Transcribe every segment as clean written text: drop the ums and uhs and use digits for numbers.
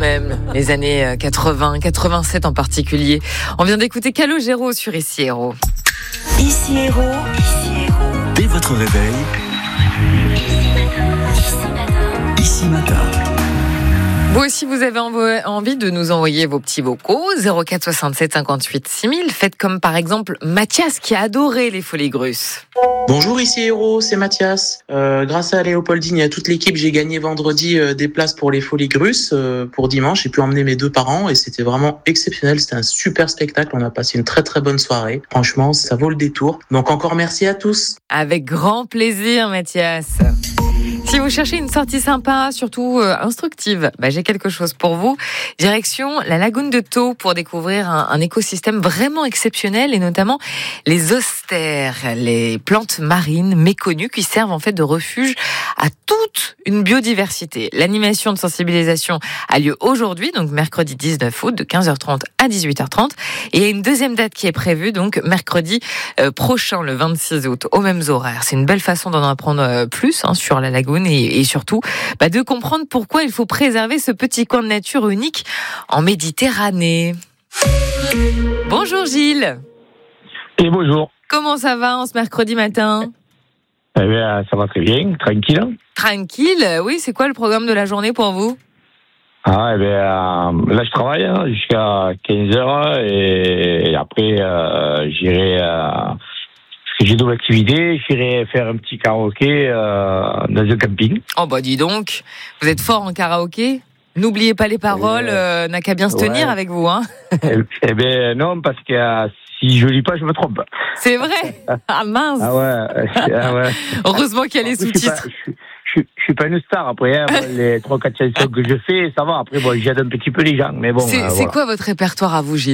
même, les années 80, 87 en particulier. On vient d'écouter Calogero sur Ici Héros. Ici Héros. Dès votre réveil, Ici Matin. Vous aussi, vous avez envie de nous envoyer vos petits vocaux, 04 67 58 6000. Faites comme par exemple Mathias qui a adoré les Folies Grusses. Bonjour, ici Héros, c'est Mathias. Grâce à Léopoldine et à toute l'équipe, j'ai gagné vendredi des places pour les Folies Grusses pour dimanche. J'ai pu emmener mes 2 parents et c'était vraiment exceptionnel. C'était un super spectacle. On a passé une très très bonne soirée. Franchement, ça vaut le détour. Donc encore merci à tous. Avec grand plaisir, Mathias. Si vous cherchez une sortie sympa, surtout instructive, j'ai quelque chose pour vous. Direction la lagune de Thau pour découvrir un écosystème vraiment exceptionnel et notamment les austères, les plantes marines méconnues qui servent en fait de refuge à toute une biodiversité. L'animation de sensibilisation a lieu aujourd'hui, donc mercredi 19 août de 15h30 à 18h30. Et il y a une deuxième date qui est prévue, donc mercredi prochain, le 26 août, aux mêmes horaires. C'est une belle façon d'en apprendre plus sur la lagune et surtout de comprendre pourquoi il faut préserver ce petit coin de nature unique en Méditerranée. Bonjour Gilles. Et bonjour. Comment ça va en ce mercredi matin ? Eh bien, ça va très bien, tranquille. Tranquille, oui, c'est quoi le programme de la journée pour vous ? Là je travaille jusqu'à 15h et après j'irai, parce que j'ai double activité, j'irai faire un petit karaoké dans un camping. Oh dis donc, vous êtes fort en karaoké ? N'oubliez pas les paroles, n'a qu'à bien se tenir avec vous, hein. Eh bien non, parce que si je lis pas, je me trompe. C'est vrai ? Ah mince. Ah ouais. Heureusement qu'il y a les sous-titres. Je suis pas une star après, les 3-4 chansons que je fais, ça va. Après, j'aide un petit peu les gens, mais bon. C'est quoi votre répertoire à vous, Gilles ?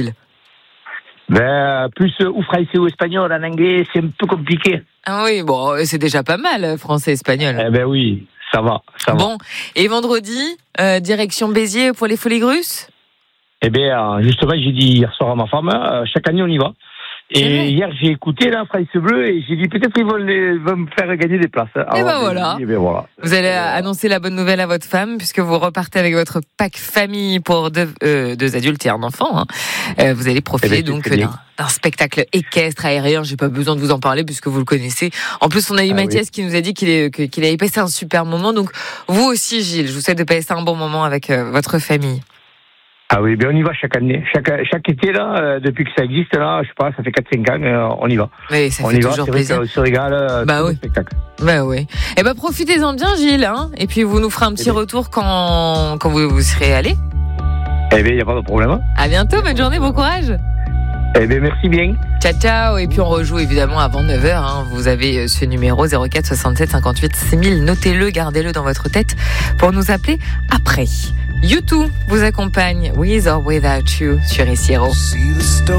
Plus ou français ou espagnol, en anglais, c'est un peu compliqué. Ah oui, c'est déjà pas mal, français, espagnol. Eh ben oui, ça va. Bon, et vendredi, direction Béziers pour les Folies Grusses ? Eh bien, justement, j'ai dit hier soir à ma femme, chaque année on y va. Et hier, j'ai écouté France Bleu et j'ai dit peut-être qu'ils vont me faire gagner des places. Et voilà. Vous allez annoncer la bonne nouvelle à votre femme puisque vous repartez avec votre pack famille pour deux adultes et un enfant. Vous allez profiter donc d'un spectacle équestre aérien. J'ai pas besoin de vous en parler puisque vous le connaissez. En plus, on a eu Mathias qui nous a dit qu'il avait passé un super moment. Donc, vous aussi, Gilles, je vous souhaite de passer un bon moment avec votre famille. Ah oui, on y va chaque année. Chaque été, là, depuis que ça existe, là, je sais pas, ça fait 4-5 ans, on y va. Oui, ça fait toujours plaisir. On se régale, oui. Spectacle. Oui. Profitez-en bien, Gilles, et puis vous nous ferez un petit retour quand vous serez allé. Eh bien, il n'y a pas de problème. À bientôt, bonne journée, bon courage. Eh bien, merci bien. Ciao. Et puis on rejoue évidemment avant 9h. Vous avez ce numéro 04 67 58 6000. Notez-le, gardez-le dans votre tête pour nous appeler après. U2 vous accompagne, With or Without You, sur Ici Héros.